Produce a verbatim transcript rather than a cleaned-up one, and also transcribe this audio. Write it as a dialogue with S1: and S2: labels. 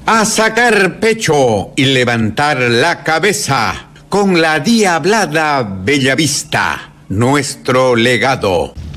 S1: A sacar pecho y levantar la cabeza con la diablada Bellavista, nuestro legado.